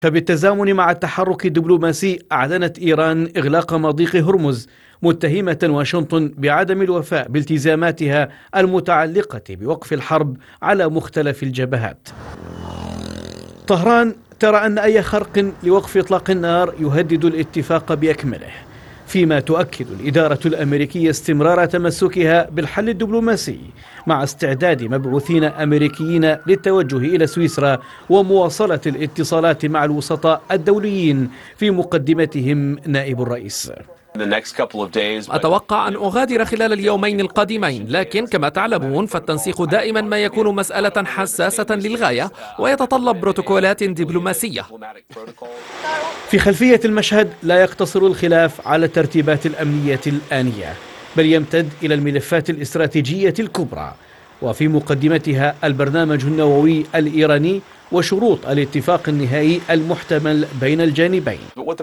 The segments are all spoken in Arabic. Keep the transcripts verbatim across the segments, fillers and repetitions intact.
فبالتزامن مع التحرك الدبلوماسي أعلنت إيران إغلاق مضيق هرمز، متهمة واشنطن بعدم الوفاء بالتزاماتها المتعلقة بوقف الحرب على مختلف الجبهات. طهران ترى أن أي خرق لوقف إطلاق النار يهدد الاتفاق بأكمله، فيما تؤكد الإدارة الأمريكية استمرار تمسكها بالحل الدبلوماسي مع استعداد مبعوثين أمريكيين للتوجه إلى سويسرا ومواصلة الاتصالات مع الوسطاء الدوليين في مقدمتهم نائب الرئيس. أتوقع أن أغادر خلال اليومين القادمين، لكن كما تعلمون فالتنسيق دائما ما يكون مسألة حساسة للغاية ويتطلب بروتوكولات دبلوماسية. في خلفية المشهد لا يقتصر الخلاف على الترتيبات الأمنية الآنية، بل يمتد إلى الملفات الاستراتيجية الكبرى، وفي مقدمتها البرنامج النووي الإيراني وشروط الاتفاق النهائي المحتمل بين الجانبين.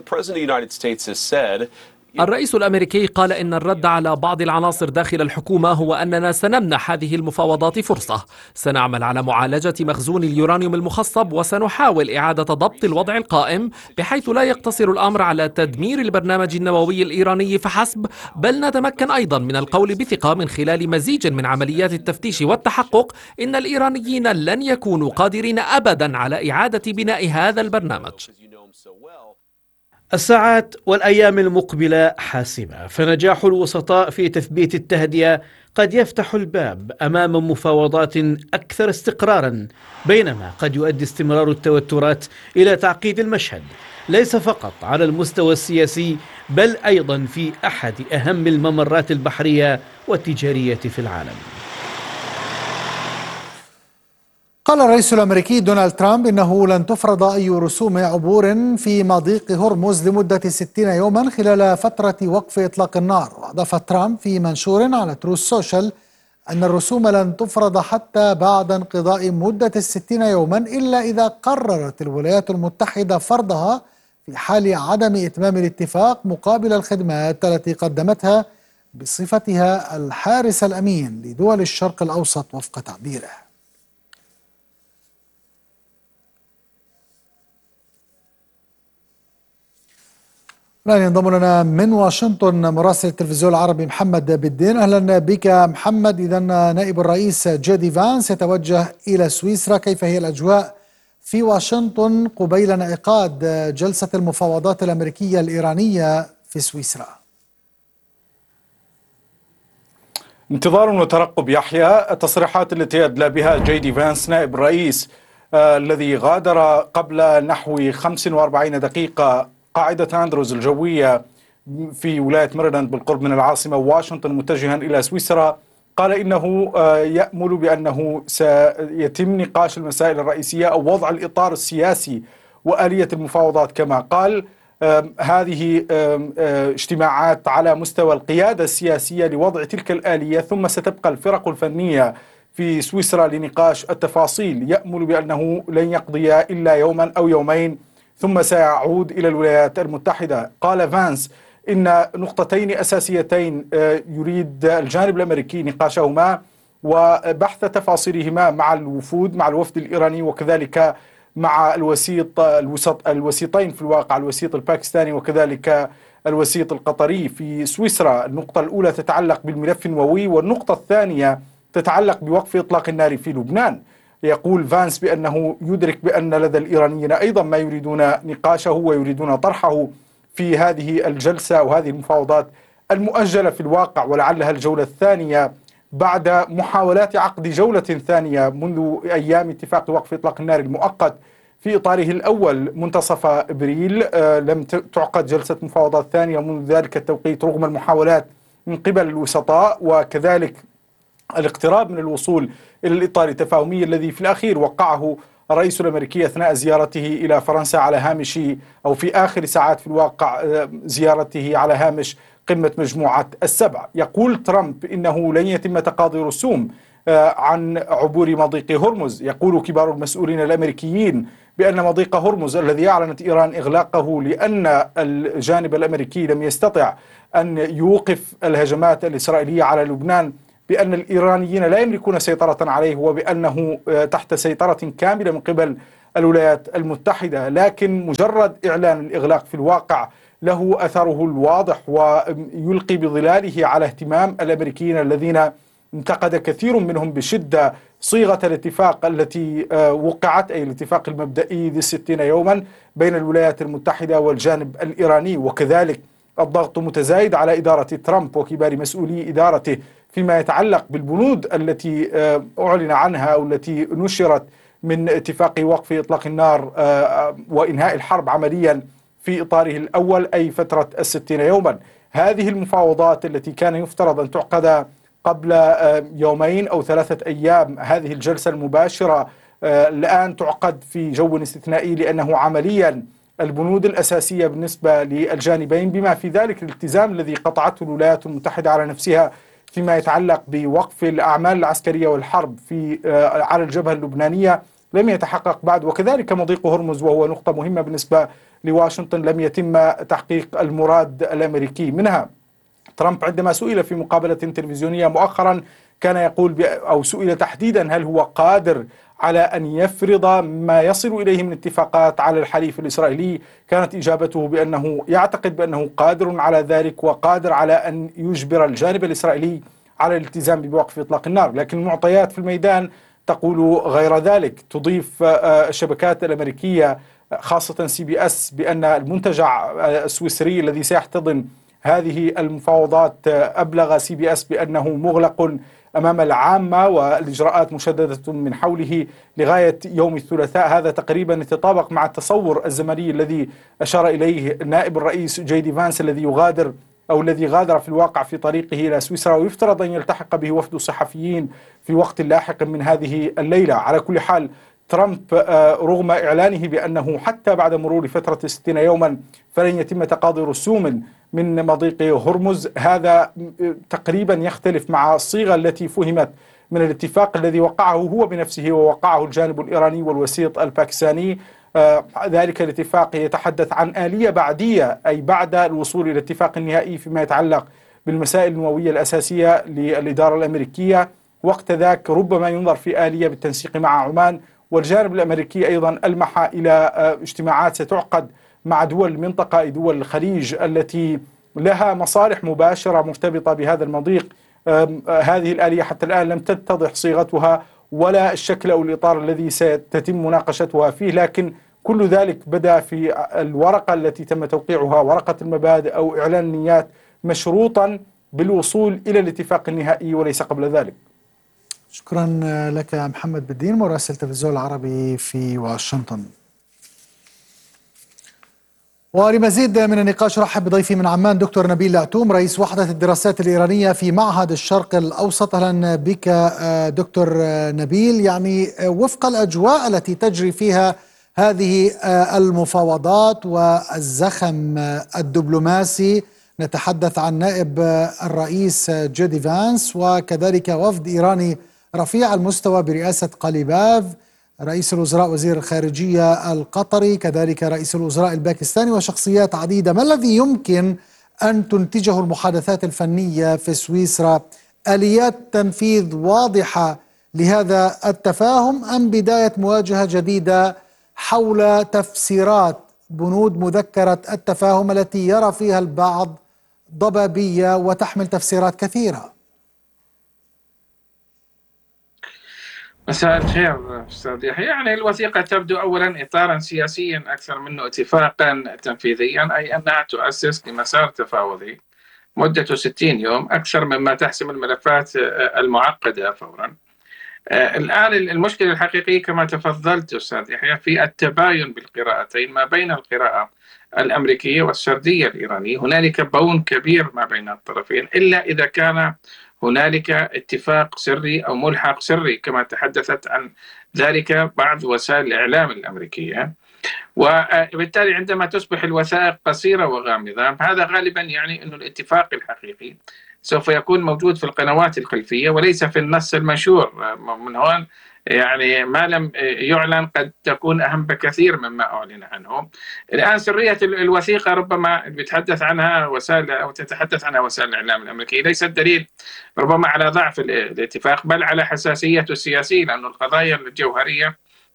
الرئيس الأمريكي قال إن الرد على بعض العناصر داخل الحكومة هو أننا سنمنح هذه المفاوضات فرصة، سنعمل على معالجة مخزون اليورانيوم المخصب وسنحاول إعادة ضبط الوضع القائم بحيث لا يقتصر الأمر على تدمير البرنامج النووي الإيراني فحسب، بل نتمكن أيضا من القول بثقة من خلال مزيج من عمليات التفتيش والتحقق إن الإيرانيين لن يكونوا قادرين أبدا على إعادة بناء هذا البرنامج. الساعات والأيام المقبلة حاسمة، فنجاح الوسطاء في تثبيت التهدئة قد يفتح الباب أمام مفاوضات أكثر استقرارا، بينما قد يؤدي استمرار التوترات إلى تعقيد المشهد ليس فقط على المستوى السياسي بل أيضا في أحد أهم الممرات البحرية والتجارية في العالم. قال الرئيس الأمريكي دونالد ترامب إنه لن تفرض أي رسوم عبور في مضيق هرمز لمدة ستين يوما خلال فترة وقف إطلاق النار. وأضاف ترامب في منشور على تروث سوشيال أن الرسوم لن تفرض حتى بعد انقضاء مدة الستين يوما إلا إذا قررت الولايات المتحدة فرضها في حال عدم إتمام الاتفاق مقابل الخدمات التي قدمتها بصفتها الحارس الأمين لدول الشرق الأوسط وفق تعبيره. الآن ينضم لنا من واشنطن مراسل التلفزيون العربي محمد بالدين. أهلا بك محمد. إذا نائب الرئيس جي دي فانس يتوجه إلى سويسرا، كيف هي الأجواء في واشنطن قبيل انعقاد جلسة المفاوضات الأمريكية الإيرانية في سويسرا؟ انتظار وترقب يحيى التصريحات التي أدلى بها جي دي فانس نائب الرئيس آه الذي غادر قبل نحو خمس وأربعين دقيقة قاعدة أندروز الجوية في ولاية ميريلاند بالقرب من العاصمة واشنطن متجها إلى سويسرا. قال إنه يأمل بأنه سيتم نقاش المسائل الرئيسية أو وضع الإطار السياسي وآلية المفاوضات. كما قال هذه اجتماعات على مستوى القيادة السياسية لوضع تلك الآلية، ثم ستبقى الفرق الفنية في سويسرا لنقاش التفاصيل. يأمل بأنه لن يقضي إلا يوما أو يومين ثم سيعود إلى الولايات المتحدة. قال فانس إن نقطتين أساسيتين يريد الجانب الأمريكي نقاشهما وبحث تفاصيلهما مع الوفود مع الوفد الإيراني وكذلك مع الوسيط الوسط الوسيطين في الواقع، الوسيط الباكستاني وكذلك الوسيط القطري في سويسرا. النقطة الأولى تتعلق بالملف النووي، والنقطة الثانية تتعلق بوقف إطلاق النار في لبنان. يقول فانس بأنه يدرك بأن لدى الإيرانيين أيضا ما يريدون نقاشه ويريدون طرحه في هذه الجلسة وهذه المفاوضات المؤجلة في الواقع، ولعلها الجولة الثانية بعد محاولات عقد جولة ثانية منذ أيام اتفاق وقف إطلاق النار المؤقت في إطاره الأول منتصف إبريل. لم تعقد جلسة مفاوضات ثانية منذ ذلك التوقيت رغم المحاولات من قبل الوسطاء وكذلك الاقتراب من الوصول إلى الإطار التفاهمي الذي في الأخير وقعه الرئيس الأمريكي أثناء زيارته إلى فرنسا على هامش أو في آخر ساعات في الواقع زيارته على هامش قمة مجموعة السبع. يقول ترامب إنه لن يتم تقاضي رسوم عن عبور مضيق هرمز. يقول كبار المسؤولين الأمريكيين بأن مضيق هرمز الذي أعلنت إيران إغلاقه لأن الجانب الأمريكي لم يستطع أن يوقف الهجمات الإسرائيلية على لبنان، بأن الإيرانيين لا يملكون سيطرة عليه وبأنه تحت سيطرة كاملة من قبل الولايات المتحدة. لكن مجرد إعلان الإغلاق في الواقع له أثره الواضح ويلقي بظلاله على اهتمام الأمريكيين الذين انتقد كثير منهم بشدة صيغة الاتفاق التي وقعت، أي الاتفاق المبدئي ذي الستين يوما بين الولايات المتحدة والجانب الإيراني، وكذلك الضغط متزايد على إدارة ترامب وكبار مسؤولي إدارته فيما يتعلق بالبنود التي أعلن عنها أو التي نشرت من اتفاق وقف إطلاق النار وإنهاء الحرب عمليا في إطاره الأول، أي فترة الستين يوما. هذه المفاوضات التي كان يفترض أن تعقد قبل يومين أو ثلاثة أيام، هذه الجلسة المباشرة الآن تعقد في جو استثنائي، لأنه عمليا البنود الأساسية بالنسبة للجانبين بما في ذلك الالتزام الذي قطعته الولايات المتحدة على نفسها فيما يتعلق بوقف الأعمال العسكرية والحرب في على الجبهة اللبنانية لم يتحقق بعد، وكذلك مضيق هرمز وهو نقطة مهمة بالنسبة لواشنطن لم يتم تحقيق المراد الأمريكي منها. ترامب عندما سئل في مقابلة تلفزيونية مؤخرا كان يقول أو سئل تحديدا هل هو قادر على أن يفرض ما يصل إليه من اتفاقات على الحليف الإسرائيلي، كانت إجابته بأنه يعتقد بأنه قادر على ذلك وقادر على أن يجبر الجانب الإسرائيلي على الالتزام بوقف إطلاق النار. لكن المعطيات في الميدان تقول غير ذلك. تضيف الشبكات الأمريكية خاصة سي بي اس بأن المنتجع السويسري الذي سيحتضن هذه المفاوضات أبلغ سي بي اس بأنه مغلق أمام العامة والإجراءات مشددة من حوله لغاية يوم الثلاثاء. هذا تقريبا يتطابق مع التصور الزمني الذي أشار إليه نائب الرئيس جي دي فانس الذي يغادر أو الذي غادر في الواقع في طريقه إلى سويسرا، ويفترض أن يلتحق به وفد صحفيين في وقت لاحق من هذه الليلة. على كل حال ترامب رغم إعلانه بأنه حتى بعد مرور فترة ستين يوما فلن يتم تقاضي رسوم من مضيق هرمز، هذا تقريبا يختلف مع الصيغة التي فهمت من الاتفاق الذي وقعه هو بنفسه ووقعه الجانب الإيراني والوسيط الباكستاني. ذلك الاتفاق يتحدث عن آلية بعدية، أي بعد الوصول إلى اتفاق نهائي فيما يتعلق بالمسائل النووية الأساسية للإدارة الأمريكية. وقت ذاك ربما ينظر في آلية بالتنسيق مع عمان، والجانب الأمريكي أيضا ألمح إلى اجتماعات ستعقد مع دول المنطقة أي دول الخليج التي لها مصالح مباشرة مرتبطة بهذا المضيق. هذه الآلية حتى الآن لم تتضح صيغتها ولا الشكل أو الإطار الذي ستتم مناقشتها فيه، لكن كل ذلك بدأ في الورقة التي تم توقيعها، ورقة المبادئ أو إعلان النيات، مشروطا بالوصول إلى الاتفاق النهائي وليس قبل ذلك. شكرا لك محمد بالدين مراسل التلفزيون العربي في واشنطن. ولمزيد من النقاش رحب بضيفي من عمان دكتور نبيل لعتوم رئيس وحدة الدراسات الإيرانية في معهد الشرق الأوسط. أهلا بك دكتور نبيل. يعني وفق الأجواء التي تجري فيها هذه المفاوضات والزخم الدبلوماسي، نتحدث عن نائب الرئيس جي دي فانس وكذلك وفد إيراني رفيع المستوى برئاسة قليباف، رئيس الوزراء وزير الخارجية القطري، كذلك رئيس الوزراء الباكستاني وشخصيات عديدة. ما الذي يمكن أن تنتجه المحادثات الفنية في سويسرا؟ آليات تنفيذ واضحة لهذا التفاهم أم بداية مواجهة جديدة حول تفسيرات بنود مذكرة التفاهم التي يرى فيها البعض ضبابية وتحمل تفسيرات كثيرة؟ مساء الخير أستاذ يحيى. يعني الوثيقة تبدو أولا إطارا سياسيا أكثر منه اتفاقا تنفيذيا، أي أنها تؤسس لمسار تفاوضي مدته ستين يوم أكثر مما تحسم الملفات المعقدة فورا. الآن المشكلة الحقيقية كما تفضلت أستاذ يحيى في التباين بالقراءتين ما بين القراءة الأمريكية والسردية الإيرانية. هنالك بون كبير ما بين الطرفين، إلا إذا كان هنالك اتفاق سري أو ملحق سري كما تحدثت عن ذلك بعض وسائل الإعلام الأمريكية. وبالتالي عندما تصبح الوثائق قصيرة وغامضة، هذا غالبا يعني أن الاتفاق الحقيقي سوف يكون موجود في القنوات الخلفية وليس في النص المنشور. من هون يعني ما لم يعلن قد تكون أهم بكثير مما أعلن عنه. الآن سرية الوثيقة ربما بتحدث عنها وسائل أو تتحدث عنها وسائل الإعلام الأمريكية ليست دليل ربما على ضعف الاتفاق، بل على حساسيته السياسية، لأن القضايا الجوهرية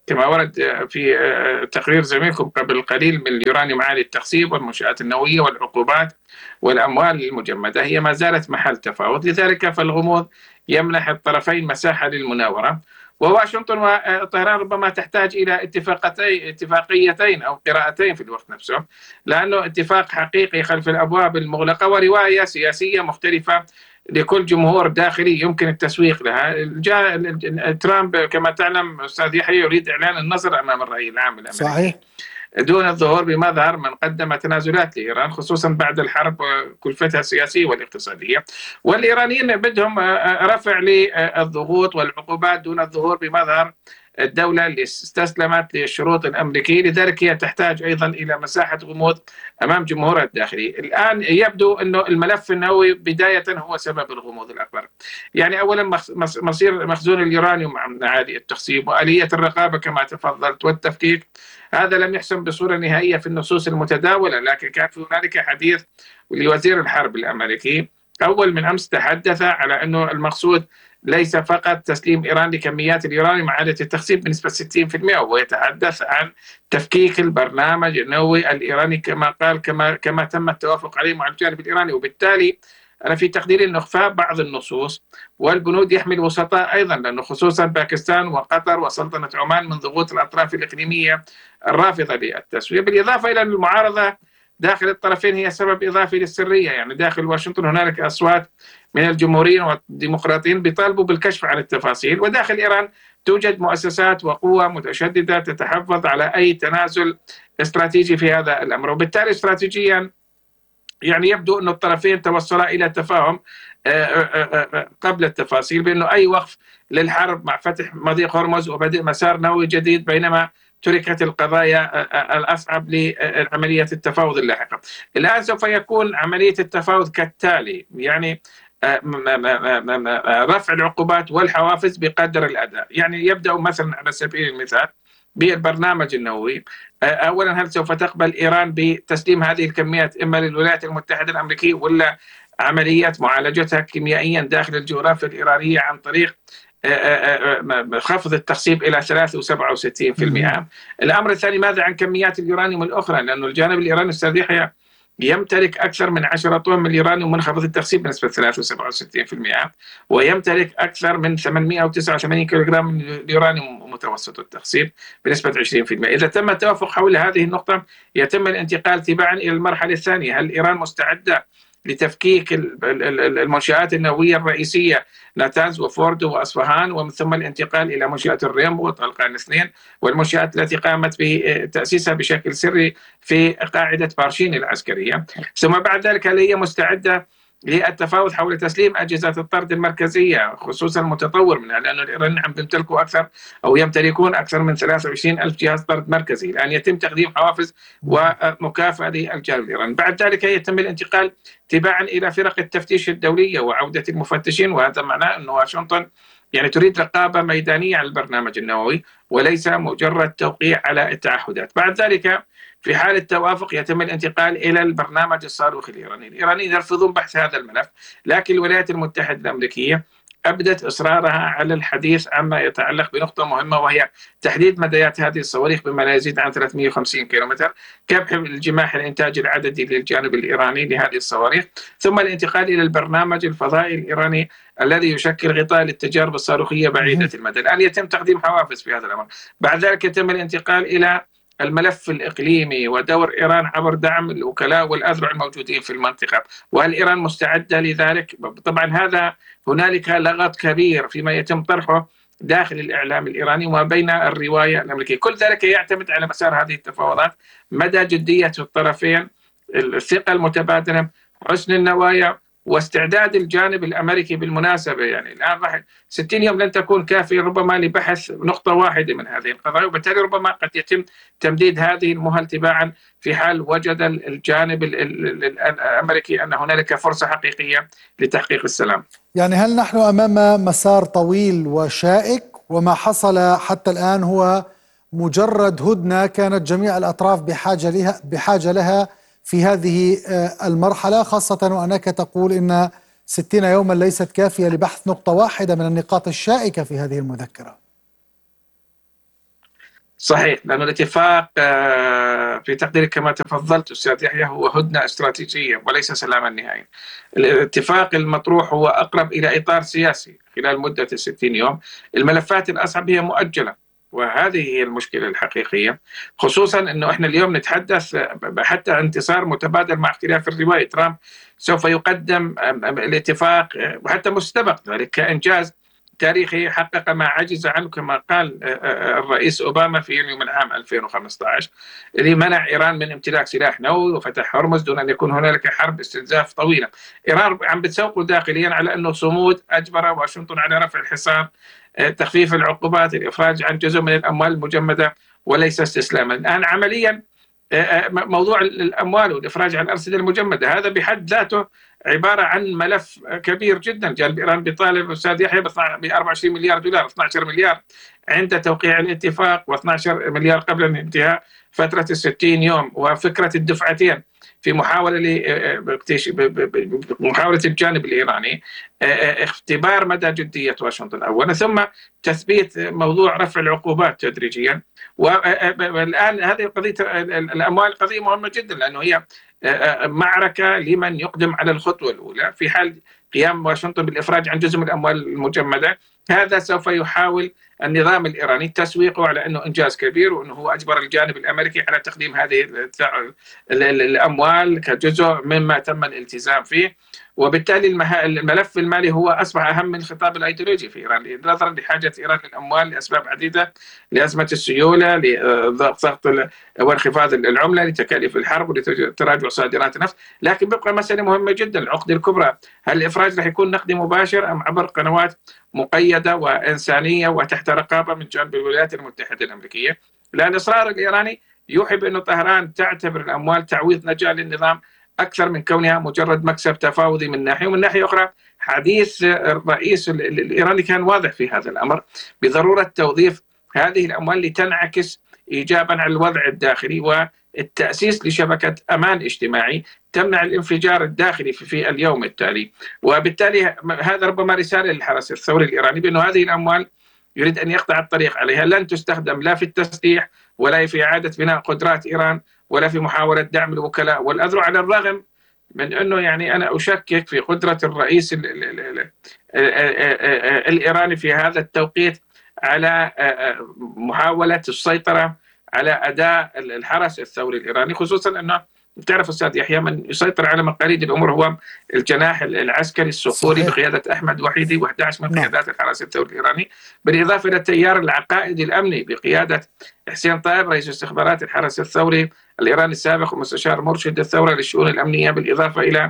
كما ورد في تقرير زميلكم قبل قليل من اليورانيوم عالي التخصيب والمنشآت النووية والعقوبات والأموال المجمدة هي ما زالت محل تفاوض. لذلك فالغموض يمنح الطرفين مساحة للمناورة، وواشنطن وطهران ربما تحتاج إلى اتفاقتين اتفاقيتين أو قراءتين في الوقت نفسه، لأنه اتفاق حقيقي خلف الأبواب المغلقة ورواية سياسية مختلفة لكل جمهور داخلي يمكن التسويق لها. جاء ترامب كما تعلم أستاذ يحيى يريد إعلان النصر أمام الرأي العام الأمريكي صحيح. دون الظهور بمظهر من قدم تنازلات لإيران، خصوصا بعد الحرب وكلفتها السياسية والاقتصادية. والإيرانيين بدهم رفع للضغوط والعقوبات دون الظهور بمظهر الدولة اللي استسلمت للشروط الأمريكية. لذلك هي تحتاج أيضا إلى مساحة غموض أمام جمهورها الداخلي. الآن يبدو أنه الملف النووي بداية هو سبب الغموض الأكبر. يعني أولا مصير مخزون اليورانيوم عالي التخصيب وآلية الرقابة كما تفضلت والتفكيك، هذا لم يحسم بصورة نهائية في النصوص المتداولة، لكن كان في هنالك حديث لوزير الحرب الأمريكي أول من أمس تحدث على أنه المقصود ليس فقط تسليم إيران لكميات اليورانيوم عالية التخصيب بنسبة ستين بالمئة، ويتحدث عن تفكيك البرنامج النووي الإيراني كما قال كما كما تم التوافق عليه مع الجانب الإيراني. وبالتالي أنا في تقديري أن إخفاء بعض النصوص والبنود يحمل وسطاء أيضا، لأنه خصوصا باكستان وقطر وسلطنة عمان من ضغوط الأطراف الإقليمية الرافضة للتسوية، بالإضافة إلى المعارضة داخل الطرفين هي سبب إضافي للسرية. يعني داخل واشنطن هنالك أصوات من الجمهوريين والديمقراطيين بيطالبوا بالكشف عن التفاصيل، وداخل إيران توجد مؤسسات وقوة متشددة تتحفظ على أي تنازل استراتيجي في هذا الأمر. وبالتالي استراتيجيا يعني يبدو أن الطرفين توصلا إلى تفاهم قبل التفاصيل بأنه أي وقف للحرب مع فتح مضيق هرمز وبدء مسار نووي جديد، بينما تركت القضايا الأصعب لعملية التفاوض اللاحقة. الآن سوف يكون عملية التفاوض كالتالي، يعني رفع العقوبات والحوافز بقدر الأداء. يعني يبدأ مثلا على سبيل المثال بالبرنامج النووي. أولا هل سوف تقبل إيران بتسليم هذه الكميات إما للولايات المتحدة الأمريكية ولا عملية معالجتها كيميائيا داخل الجغرافيا الإيرانية عن طريق خفض التخصيب إلى ثلاثة وسبعة وستين بالمئة. الأمر الثاني ماذا عن كميات اليورانيوم الأخرى، لأنه الجانب الإيراني أستاذ يحيى يمتلك أكثر من عشرة طن من اليورانيوم منخفض التخصيب بنسبة ثلاثة وسبعة وستين بالمئة، ويمتلك أكثر من ثمانمئة وتسعة وثمانين كيلوغرام من اليورانيوم متوسط التخصيب بنسبة عشرين بالمئة. إذا تم التوافق حول هذه النقطة يتم الانتقال تباعا إلى المرحلة الثانية. هل إيران مستعدة لتفكيك المنشآت النووية الرئيسية ناتانز وفوردو وأصفهان، ومن ثم الانتقال إلى منشأة الريمبو وطلقان اثنين والمنشآت التي قامت بتأسيسها بشكل سري في قاعدة بارشين العسكرية، ثم بعد ذلك هل هي مستعدة للتفاوض حول تسليم أجهزة الطرد المركزية خصوصا المتطور منها، لأن الإيرانيين عم يمتلكوا أكثر أو يمتلكون أكثر من ثلاثة وعشرين ألف جهاز طرد مركزي. الآن يتم تقديم حوافز ومكافأة للجانب الإيراني. بعد ذلك يتم الانتقال تباعا إلى فرق التفتيش الدولية وعودة المفتشين، وهذا معناه أن واشنطن يعني تريد رقابة ميدانية على البرنامج النووي وليس مجرد توقيع على التعهدات. بعد ذلك في حال التوافق يتم الانتقال إلى البرنامج الصاروخي الإيراني. الإيرانيين يرفضون بحث هذا الملف، لكن الولايات المتحدة الأمريكية أبدت إصرارها على الحديث عما يتعلق بنقطة مهمة، وهي تحديد مدايات هذه الصواريخ بما لا يزيد عن ثلاثمئة وخمسين كيلومتر، كبح الجماح الإنتاج العددي للجانب الإيراني لهذه الصواريخ، ثم الانتقال إلى البرنامج الفضائي الإيراني الذي يشكل غطاء للتجارب الصاروخية بعيدة المدى. الآن يتم تقديم حوافز في هذا الأمر. بعد ذلك يتم الانتقال إلى الملف الإقليمي ودور إيران عبر دعم الوكلاء والأذرع الموجودين في المنطقة، وهل إيران مستعدة لذلك؟ طبعا هذا هنالك لغط كبير فيما يتم طرحه داخل الإعلام الإيراني وما بين الرواية الأمريكية. كل ذلك يعتمد على مسار هذه التفاوضات، مدى جدية الطرفين، الثقة المتبادلة، حسن النوايا، واستعداد الجانب الأمريكي. بالمناسبة يعني الآن راح ستين يوم لن تكون كافية ربما لبحث نقطة واحدة من هذه القضايا، وبالتالي ربما قد يتم تمديد هذه المهل تباعا في حال وجد الجانب الأمريكي أن هنالك فرصة حقيقية لتحقيق السلام. يعني هل نحن أمام مسار طويل وشائك، وما حصل حتى الآن هو مجرد هدنة كانت جميع الأطراف بحاجة لها بحاجة لها في هذه المرحلة، خاصة وأنك تقول إن ستين يوما ليست كافية لبحث نقطة واحدة من النقاط الشائكة في هذه المذكرة؟ صحيح، لأن الاتفاق في تقديري كما تفضلت أستاذ يحيى هو هدنة استراتيجية وليس سلاما نهائيا. الاتفاق المطروح هو أقرب إلى إطار سياسي خلال مدة ستين يوم. الملفات الأصعب هي مؤجلة، وهذه هي المشكلة الحقيقية، خصوصا أنه إحنا اليوم نتحدث حتى عن انتصار متبادل مع اختلاف الرواية. ترامب سوف يقدم الاتفاق وحتى مستبق ذلك كإنجاز تاريخي حقق ما عجز عنه كما قال الرئيس أوباما في يونيو من عام ألفين وخمسة عشر، اللي منع إيران من امتلاك سلاح نووي وفتح هرمز دون أن يكون هنالك حرب استنزاف طويلة. إيران عم بتسوق داخليا على أنه صمود أجبر واشنطن على رفع الحصار، تخفيف العقوبات، الإفراج عن جزء من الأموال المجمدة وليس استسلاما. الآن عمليا موضوع الأموال والإفراج عن الأرصدة المجمدة هذا بحد ذاته عبارة عن ملف كبير جدا. جانب إيران بيطالب أستاذ يحيى ب أربعة وعشرين مليار دولار، اثني عشر مليار عند توقيع الاتفاق و اثني عشر مليار قبل انتهاء فترة الستين يوم. وفكرة الدفعتين في محاولة محاولة الجانب الإيراني اختبار مدى جدية واشنطن أولا، ثم تثبيت موضوع رفع العقوبات تدريجيا. والآن هذه قضية الأموال قضية مهمة جدا، لأنه هي معركة لمن يقدم على الخطوة الأولى. في حال قيام واشنطن بالإفراج عن جزء من الأموال المجمدة، هذا سوف يحاول النظام الإيراني تسويقه على أنه إنجاز كبير وأنه هو أجبر الجانب الأمريكي على تقديم هذه الأموال كجزء مما تم الالتزام فيه. وبالتالي الملف المالي هو أصبح أهم من الخطاب الأيديولوجي في إيران، نظرا لحاجة إيران للأموال لأسباب عديدة، لأزمة السيولة، لضغط وانخفاض العملة، لتكاليف الحرب، ولتراجع صادرات النفط. لكن بقى مسألة مهمة جدا، العقدة الكبرى، هل الإفراج رح يكون نقدي مباشر أم عبر قنوات مقيدة وإنسانية وتحت رقابة من جانب الولايات المتحدة الأمريكية؟ لأن الإصرار الإيراني يوحي بأن طهران تعتبر الأموال تعويض نجاة للنظام أكثر من كونها مجرد مكسب تفاوضي من ناحية. ومن ناحية أخرى حديث الرئيس الإيراني كان واضح في هذا الأمر بضرورة توظيف هذه الأموال لتنعكس إيجابا على الوضع الداخلي والتأسيس لشبكة أمان اجتماعي تمنع الانفجار الداخلي في اليوم التالي. وبالتالي هذا ربما رسالة للحرس الثوري الإيراني بأن هذه الأموال يريد أن يقطع الطريق عليها، لن تستخدم لا في التسليح ولا في إعادة بناء قدرات إيران ولا في محاولة دعم الوكلاء والأذرع، على الرغم من أنه يعني أنا أشكك في قدرة الرئيس الإيراني في هذا التوقيت على محاولة السيطرة على أداء الحرس الثوري الإيراني، خصوصا أنه تعرف أستاذ يحيى من يسيطر على مقاليد الأمور هو الجناح العسكري الصقوري بقيادة أحمد وحيدي وأحد عشر من قيادات الحرس الثوري الإيراني، بالإضافة إلى التيار العقائدي الأمني بقيادة حسين طائب رئيس استخبارات الحرس الثوري الإيراني السابق ومستشار مرشد الثورة للشؤون الأمنية، بالإضافة إلى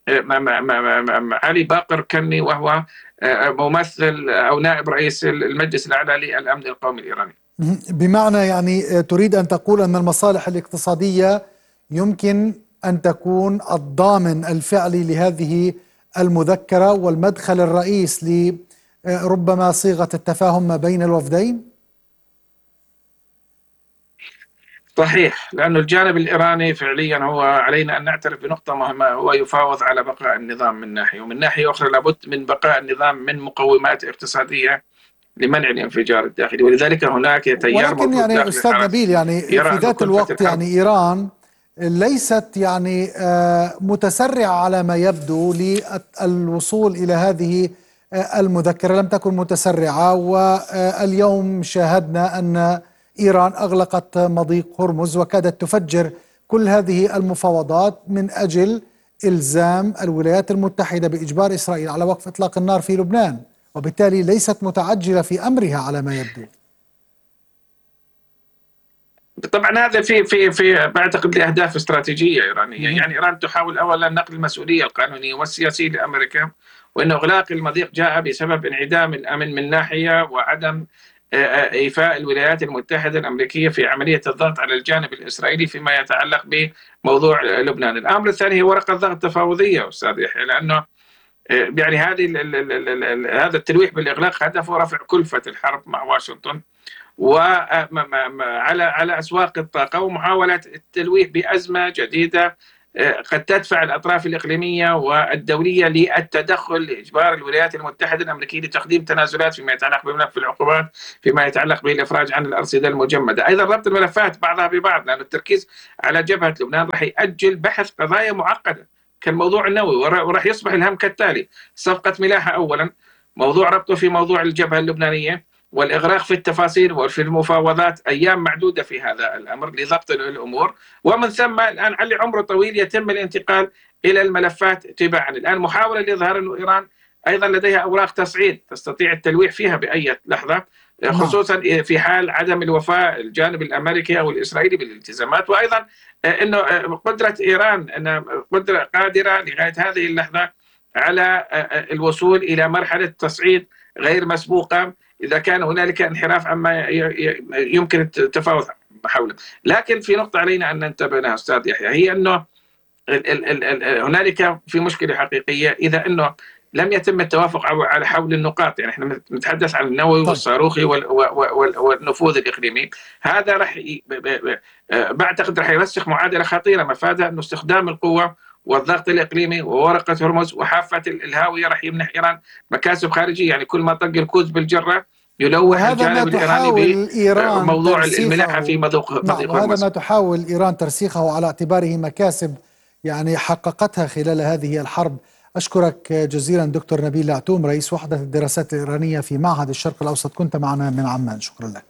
علي باقر كني وهو ممثل أو نائب رئيس المجلس الأعلى للأمن القومي الإيراني. بمعنى يعني تريد أن تقول أن المصالح الاقتصادية يمكن أن تكون الضامن الفعلي لهذه المذكرة والمدخل الرئيس لربما صيغة التفاهم ما بين الوفدين؟ صحيح، لأن الجانب الإيراني فعليا هو علينا أن نعترف بنقطة مهمة، هو يفاوض على بقاء النظام من ناحية، ومن ناحية أخرى لابد من بقاء النظام من مقومات اقتصادية لمنع الانفجار الداخلي. ولذلك هناك تيار ولكن يعني أستاذ نبيل يعني في ذات الوقت يعني إيران ليست يعني متسرعة على ما يبدو للوصول إلى هذه المذكرة، لم تكن متسرعة. واليوم شاهدنا أن إيران أغلقت مضيق هرمز وكادت تفجر كل هذه المفاوضات من أجل إلزام الولايات المتحدة بإجبار إسرائيل على وقف إطلاق النار في لبنان، وبالتالي ليست متعجلة في أمرها على ما يبدو. طبعا هذا في في في بعتقد لاهداف استراتيجيه ايرانيه، يعني ايران تحاول اولا نقل المسؤوليه القانونيه والسياسيه لامريكا، وان اغلاق المضيق جاء بسبب انعدام الامن من ناحيه وعدم ايفاء الولايات المتحده الامريكيه في عمليه الضغط على الجانب الاسرائيلي فيما يتعلق بموضوع لبنان. الامر الثاني هو ورقه ضغط تفاوضيه استاذ يحيى، لانه يعني هذه هذا التلويح بالاغلاق هدفه رفع كلفه الحرب مع واشنطن وعلى على اسواق الطاقه ومحاوله التلويح بازمه جديده قد تدفع الأطراف الإقليمية والدولية للتدخل لإجبار الولايات المتحدة الأمريكية لتقديم تنازلات فيما يتعلق بملف العقوبات، فيما يتعلق بالإفراج عن الأرصدة المجمدة. أيضا ربط الملفات بعضها ببعض، لأن التركيز على جبهة لبنان راح يؤجل بحث قضايا معقدة كالموضوع النووي، وراح يصبح الهم كالتالي: صفقة ملاحة أولا، موضوع ربطه في موضوع الجبهة اللبنانية، والإغراق في التفاصيل وفي المفاوضات أيام معدودة في هذا الأمر لضبط الأمور، ومن ثم الآن على عمره طويل يتم الانتقال إلى الملفات تباعا. الآن محاولة لإظهار أن إيران أيضا لديها أوراق تصعيد تستطيع التلويح فيها بأي لحظة، خصوصا في حال عدم الوفاء الجانب الأمريكي أو الإسرائيلي بالالتزامات، وأيضا أنه قدرة إيران أن قدرة قادرة لغاية هذه اللحظة على الوصول إلى مرحلة تصعيد غير مسبوقة إذا كان هنالك انحراف عما يمكن التفاوض حوله. لكن في نقطة علينا أن ننتبه لها أستاذ يحيى، هي أنه هنالك في مشكلة حقيقية إذا أنه لم يتم التوافق على حول النقاط. يعني احنا نتحدث عن النووي والصاروخي والنفوذ الإقليمي، هذا راح بعتقد راح يرسخ معادلة خطيرة مفادها أنه استخدام القوة والضغط الإقليمي وورقة هرمز وحافة الهاوية راح يمنح إيران مكاسب خارجية. يعني كل ما طق الكوز بالجرة يلوح الجانب الإيراني بموضوع الملاحة في مضيق نعم، وهذا ما تحاول إيران ترسيخه على اعتباره مكاسب يعني حققتها خلال هذه الحرب. أشكرك جزيلا دكتور نبيل العتوم، رئيس وحدة الدراسات الإيرانية في معهد الشرق الأوسط، كنت معنا من عمان. شكرا لك.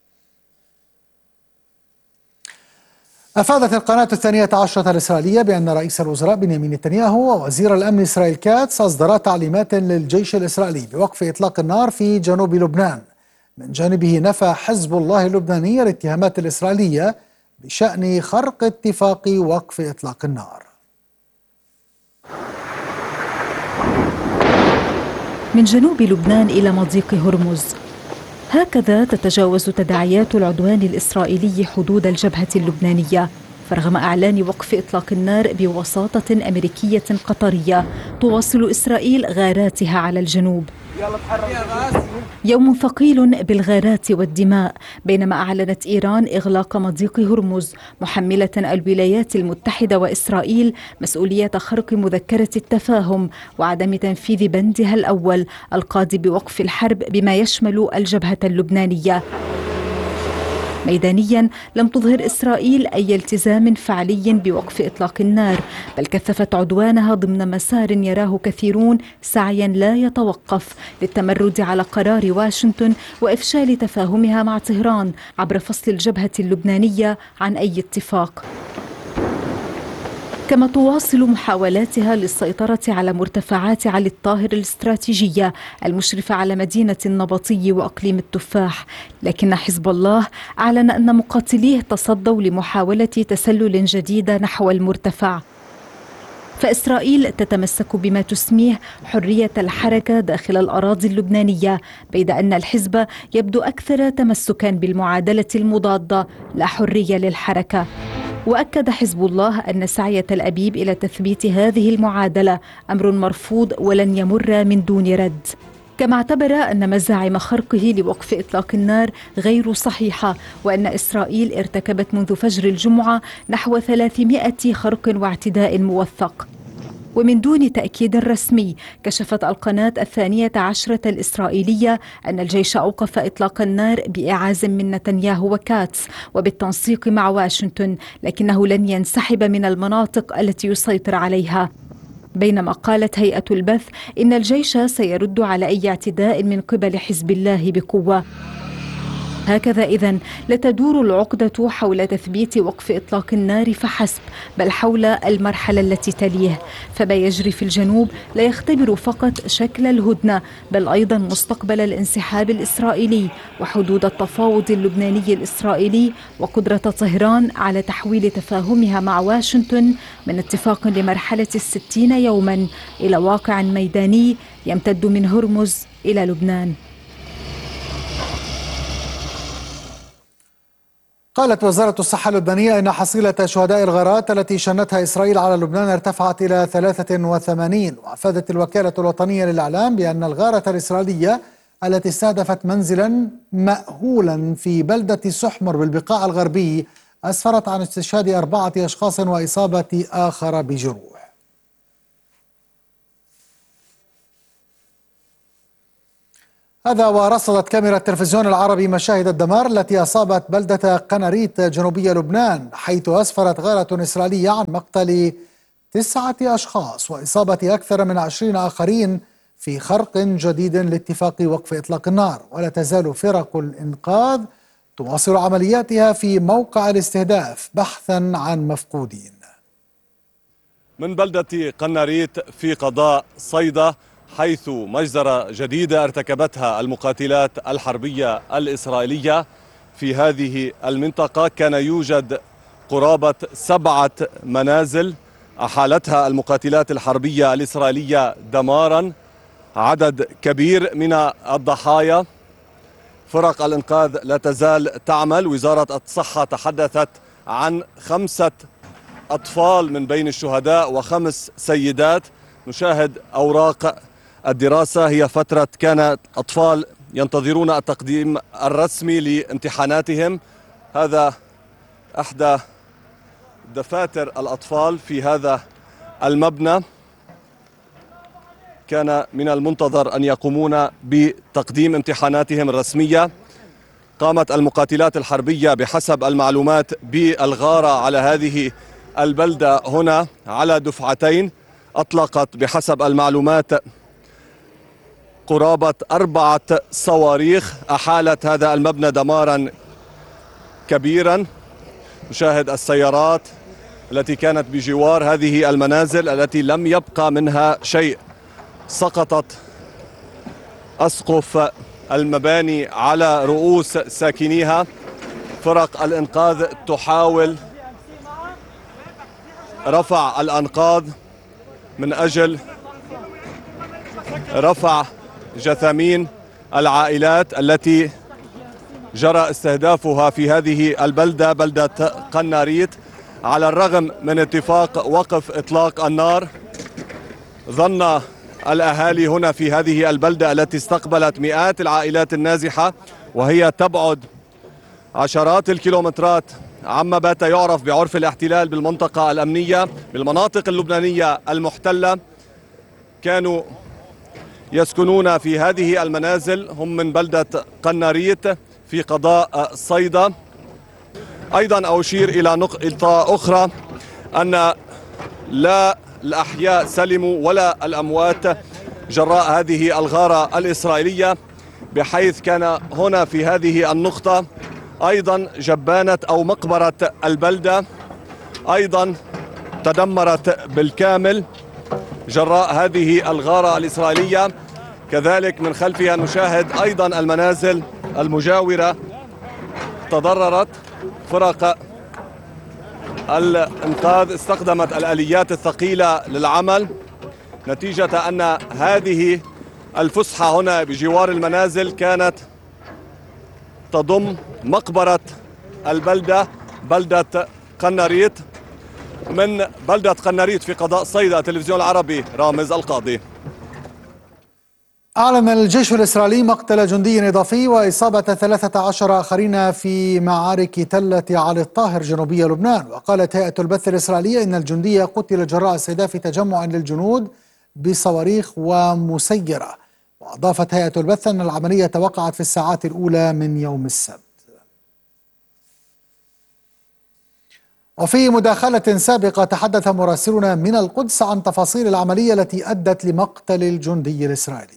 أفادت القناة الثانية عشرة الإسرائيلية بأن رئيس الوزراء بنيامين نتنياهو ووزير الأمن إسرائيل كاتس أصدرا تعليمات للجيش الإسرائيلي بوقف إطلاق النار في جنوب لبنان. من جانبه نفى حزب الله اللبناني الاتهامات الإسرائيلية بشأن خرق اتفاق وقف إطلاق النار. من جنوب لبنان إلى مضيق هرمز، هكذا تتجاوز تداعيات العدوان الإسرائيلي حدود الجبهة اللبنانية، فرغم إعلان وقف إطلاق النار بوساطة أمريكية قطرية تواصل إسرائيل غاراتها على الجنوب. يوم ثقيل بالغارات والدماء، بينما أعلنت إيران إغلاق مضيق هرمز محملة الولايات المتحدة وإسرائيل مسؤولية خرق مذكرة التفاهم وعدم تنفيذ بندها الأول القاضي بوقف الحرب بما يشمل الجبهة اللبنانية. ميدانيا لم تظهر إسرائيل أي التزام فعلي بوقف إطلاق النار، بل كثفت عدوانها ضمن مسار يراه كثيرون سعيا لا يتوقف للتمرد على قرار واشنطن وإفشال تفاهمها مع طهران عبر فصل الجبهة اللبنانية عن أي اتفاق. كما تواصل محاولاتها للسيطرة على مرتفعات علي الطاهر الاستراتيجية المشرفة على مدينة النبطي وأقليم التفاح، لكن حزب الله أعلن أن مقاتليه تصدوا لمحاولة تسلل جديدة نحو المرتفع. فإسرائيل تتمسك بما تسميه حرية الحركة داخل الأراضي اللبنانية، بيد أن الحزب يبدو أكثر تمسكا بالمعادلة المضادة لا حرية للحركة. وأكد حزب الله أن سعي تل أبيب إلى تثبيت هذه المعادلة أمر مرفوض ولن يمر من دون رد، كما اعتبر أن مزاعم خرقه لوقف إطلاق النار غير صحيحة، وأن إسرائيل ارتكبت منذ فجر الجمعة نحو ثلاثمائة خرق واعتداء موثق. ومن دون تأكيد رسمي، كشفت القناة الثانية عشرة الإسرائيلية أن الجيش أوقف إطلاق النار بإعاز من نتنياهو وكاتس وبالتنسيق مع واشنطن، لكنه لن ينسحب من المناطق التي يسيطر عليها. بينما قالت هيئة البث إن الجيش سيرد على أي اعتداء من قبل حزب الله بقوة. هكذا إذن لا تدور العقدة حول تثبيت وقف إطلاق النار فحسب، بل حول المرحلة التي تليه. فما يجري في الجنوب لا يختبر فقط شكل الهدنة، بل أيضا مستقبل الانسحاب الإسرائيلي وحدود التفاوض اللبناني الإسرائيلي وقدرة طهران على تحويل تفاهمها مع واشنطن من اتفاق لمرحلة الستين يوما إلى واقع ميداني يمتد من هرمز إلى لبنان. قالت وزارة الصحة اللبنانية إن حصيلة شهداء الغارات التي شنتها إسرائيل على لبنان ارتفعت إلى ثلاثة وثمانين. وأفادت الوكالة الوطنية للإعلام بأن الغارة الإسرائيلية التي استهدفت منزلا مأهولا في بلدة سحمر بالبقاع الغربي أسفرت عن استشهاد أربعة أشخاص وإصابة آخر بجروح. هذا ورصدت كاميرا التلفزيون العربي مشاهد الدمار التي أصابت بلدة قناريت جنوبية لبنان، حيث أسفرت غارة إسرائيلية عن مقتل تسعة أشخاص وإصابة أكثر من عشرين آخرين في خرق جديد لاتفاق وقف إطلاق النار. ولا تزال فرق الإنقاذ تواصل عملياتها في موقع الاستهداف بحثا عن مفقودين. من بلدة قناريت في قضاء صيدا، حيث مجزرة جديدة ارتكبتها المقاتلات الحربية الإسرائيلية في هذه المنطقة، كان يوجد قرابة سبعة منازل أحالتها المقاتلات الحربية الإسرائيلية دمارا، عدد كبير من الضحايا. فرق الإنقاذ لا تزال تعمل. وزارة الصحة تحدثت عن خمسة أطفال من بين الشهداء وخمس سيدات. نشاهد أوراق الدراسة، هي فترة كانت أطفال ينتظرون التقديم الرسمي لامتحاناتهم. هذا أحدى دفاتر الأطفال في هذا المبنى، كان من المنتظر أن يقومون بتقديم امتحاناتهم الرسمية. قامت المقاتلات الحربية بحسب المعلومات بالغارة على هذه البلدة هنا على دفعتين. أطلقت بحسب المعلومات قرابة أربعة صواريخ أحالت هذا المبنى دمارا كبيرا. نشاهد السيارات التي كانت بجوار هذه المنازل التي لم يبقى منها شيء. سقطت أسقف المباني على رؤوس ساكنيها. فرق الإنقاذ تحاول رفع الأنقاض من أجل رفع جثامين العائلات التي جرى استهدافها في هذه البلدة، بلدة قناريت. على الرغم من اتفاق وقف إطلاق النار، ظن الأهالي هنا في هذه البلدة التي استقبلت مئات العائلات النازحة وهي تبعد عشرات الكيلومترات عما بات يعرف بعرف الاحتلال بالمنطقة الأمنية، بالمناطق اللبنانية المحتلة، كانوا يسكنون في هذه المنازل. هم من بلدة قناريت في قضاء صيدا. أيضا أشير إلى نقطة أخرى، أن لا الأحياء سلموا ولا الأموات جراء هذه الغارة الإسرائيلية، بحيث كان هنا في هذه النقطة أيضا جبانة أو مقبرة البلدة أيضا تدمرت بالكامل جراء هذه الغارة الإسرائيلية. كذلك من خلفها نشاهد أيضا المنازل المجاورة تضررت. فرق الإنقاذ استخدمت الآليات الثقيلة للعمل، نتيجة أن هذه الفسحة هنا بجوار المنازل كانت تضم مقبرة البلدة، بلدة قناريت. من بلدة قناريت في قضاء صيدا، التلفزيون العربي، رامز القاضي. أعلن الجيش الإسرائيلي مقتل جندي إضافي وإصابة ثلاثة عشر آخرين في معارك تلة علي الطاهر جنوبي لبنان. وقالت هيئة البث الإسرائيلية إن الجندي قتل جراء استهداف تجمع للجنود بصواريخ ومسيرة. وأضافت هيئة البث أن العملية وقعت في الساعات الأولى من يوم السبت. وفي مداخلة سابقة تحدث مراسلنا من القدس عن تفاصيل العملية التي أدت لمقتل الجندي الإسرائيلي.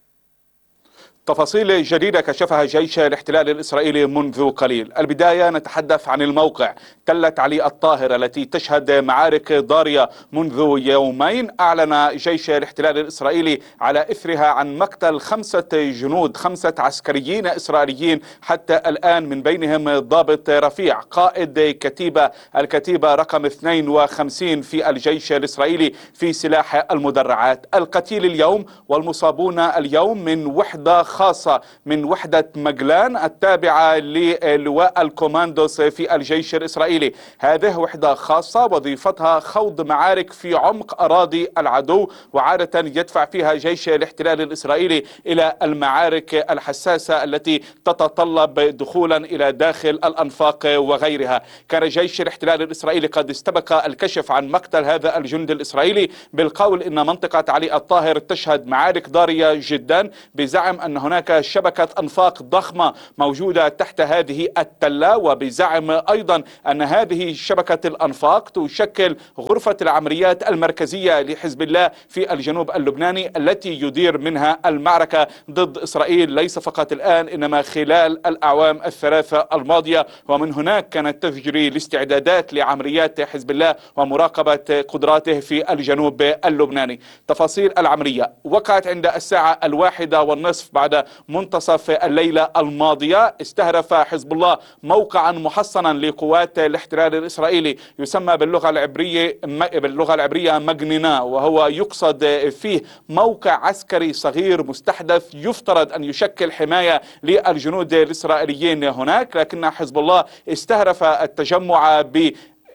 تفاصيل جديدة كشفها جيش الاحتلال الإسرائيلي منذ قليل. البداية نتحدث عن الموقع تلة علي الطاهر التي تشهد معارك ضارية منذ يومين. أعلن جيش الاحتلال الإسرائيلي على إثرها عن مقتل خمسة جنود، خمسة عسكريين إسرائيليين حتى الآن، من بينهم ضابط رفيع قائد كتيبة الكتيبة رقم اثنين وخمسين في الجيش الإسرائيلي في سلاح المدرعات. القتيل اليوم والمصابون اليوم من وحدة خاصة من وحدة مجلان التابعة للواء الكوماندوس في الجيش الإسرائيلي. هذه وحدة خاصة وظيفتها خوض معارك في عمق أراضي العدو، وعادة يدفع فيها جيش الاحتلال الإسرائيلي إلى المعارك الحساسة التي تتطلب دخولا إلى داخل الأنفاق وغيرها. كان جيش الاحتلال الإسرائيلي قد استبق الكشف عن مقتل هذا الجندي الإسرائيلي بالقول إن منطقة علي الطاهر تشهد معارك ضارية جدا، بزعم أن هناك شبكة أنفاق ضخمة موجودة تحت هذه التلة، وبزعم أيضا أن هذه شبكة الأنفاق تشكل غرفة العمليات المركزية لحزب الله في الجنوب اللبناني التي يدير منها المعركة ضد إسرائيل ليس فقط الآن إنما خلال الأعوام الثلاثة الماضية. ومن هناك كانت تجري الاستعدادات لعمليات حزب الله ومراقبة قدراته في الجنوب اللبناني. تفاصيل العملية وقعت عند الساعة الواحدة والنصف بعد منتصف الليلة الماضية. استهدف حزب الله موقعا محصنا لقوات الاحتلال الإسرائيلي يسمى باللغة العبرية باللغة العبرية مجننا، وهو يقصد فيه موقع عسكري صغير مستحدث يفترض أن يشكل حماية للجنود الإسرائيليين هناك، لكن حزب الله استهدف التجمع ب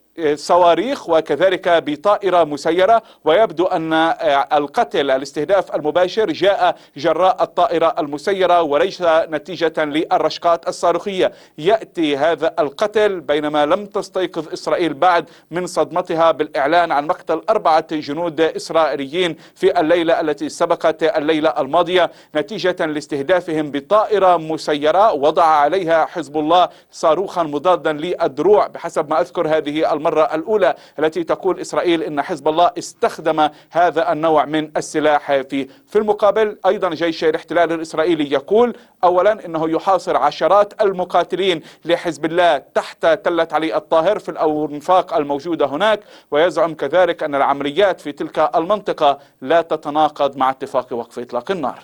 صواريخ وكذلك بطائرة مسيرة، ويبدو أن القتل الاستهداف المباشر جاء جراء الطائرة المسيرة وليس نتيجة للرشقات الصاروخية. يأتي هذا القتل بينما لم تستيقظ إسرائيل بعد من صدمتها بالإعلان عن مقتل أربعة جنود إسرائيليين في الليلة التي سبقت الليلة الماضية نتيجة لاستهدافهم بطائرة مسيرة وضع عليها حزب الله صاروخا مضادا للدروع بحسب ما أذكر. هذه المرة الأولى التي تقول إسرائيل إن حزب الله استخدم هذا النوع من السلاح فيه. في المقابل أيضا جيش الاحتلال الإسرائيلي يقول أولا أنه يحاصر عشرات المقاتلين لحزب الله تحت تلة علي الطاهر في الأنفاق الموجودة هناك، ويزعم كذلك أن العمليات في تلك المنطقة لا تتناقض مع اتفاق وقف إطلاق النار.